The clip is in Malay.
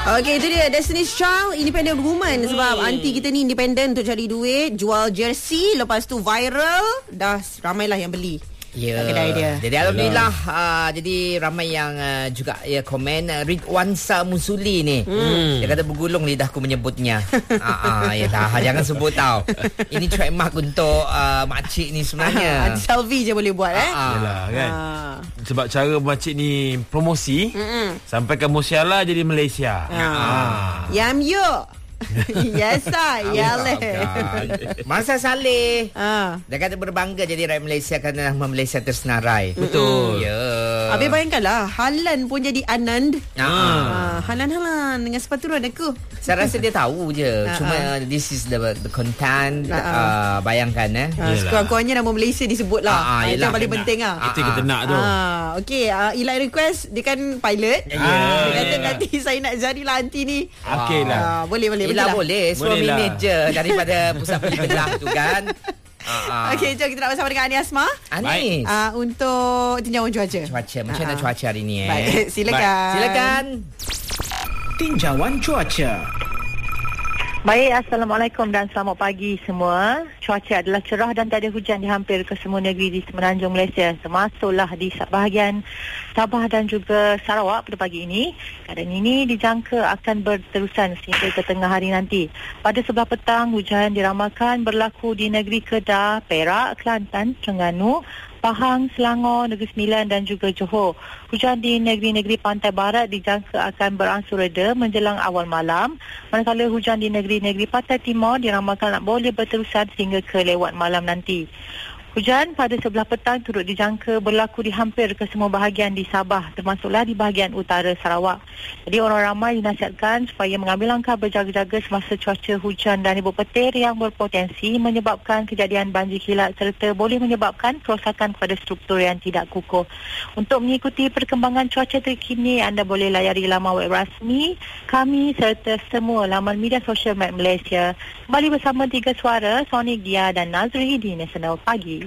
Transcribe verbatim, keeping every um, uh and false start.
Okey, itu dia Destiny's Child, Independent Woman. hmm. Sebab aunty kita ni independent untuk cari duit, jual jersey, lepas tu viral, dah ramailah yang beli. Ya. Kedai dia. Jadi alhamdulillah uh, jadi ramai yang uh, juga ya komen uh, Ridwansa Musuli ni. Hmm. Dia kata bergulung lidahku menyebutnya. Ah uh, uh, ya dah jangan sebut tau. Ini trademark untuk uh, makcik ni sebenarnya. Selfie je boleh buat eh. Uh, Yalah kan. Ah. Sebab cara makcik ni promosi, Mm-mm. sampai ke Musiala jadi Malaysia. Ah. Ah. Yam yo. Yes ah, ya leh. Masa Saleh. Ah. Dia kata berbangga jadi rakyat Malaysia kerana nama Malaysia tersenarai. Betul. Ya. Habis bayangkanlah Halan pun jadi Anand. Ah. Ah, Halan-halan dengan sepatu roda aku. Saya rasa dia tahu je. Ah, Cuma ah. this is the the content. Ah, ah. Uh, bayangkan eh. Ah, sekurang-kurangnya nama Malaysia disebut lah. Ah, ah, Itu yelah, yang paling kena. penting lah. Itu kita nak tu. Ah, okay, uh, Eli request dia kan pilot. Ya. Dia kata Ya. nanti saya nak jadilah aunty ni. Okey lah. Ah, boleh boleh Yelah betul lah. boleh. Sepuluh Boleh lah. minit je daripada pusat beli belah tu kan. Uh, uh. Okey, jom kita nak bersama dengan Ani Asma. Anis. Uh, untuk tinjauan cuaca. Cuaca. Macam mana Ah, ah. cuaca hari ni eh? Baik, silakan. Silakan. Tinjauan cuaca. Baik, Assalamualaikum dan selamat pagi semua. Cuaca adalah cerah dan tak ada hujan di hampir ke semua negeri di semenanjung Malaysia, termasuklah di bahagian Sabah dan juga Sarawak pada pagi ini. Keadaan ini dijangka akan berterusan sehingga ke tengah hari nanti. Pada sebelah petang, hujan diramalkan berlaku di negeri Kedah, Perak, Kelantan, Terengganu, Pahang, Selangor, Negeri Sembilan dan juga Johor. Hujan di negeri-negeri pantai barat dijangka akan berangsur reda menjelang awal malam. Manakala hujan di negeri-negeri pantai timur diramalkan boleh berterusan sehingga ke lewat malam nanti. Hujan pada sebelah petang turut dijangka berlaku di hampir ke semua bahagian di Sabah, termasuklah di bahagian utara Sarawak. Jadi orang ramai dinasihatkan supaya mengambil langkah berjaga-jaga semasa cuaca hujan dan ribuan petir yang berpotensi menyebabkan kejadian banjir kilat serta boleh menyebabkan kerosakan kepada struktur yang tidak kukuh. Untuk mengikuti perkembangan cuaca terkini, anda boleh layari laman web rasmi kami serta semua laman media sosial Malaysia. Kembali bersama Tiga Suara, Sonic, Dia dan Nazri di Nasional Pagi.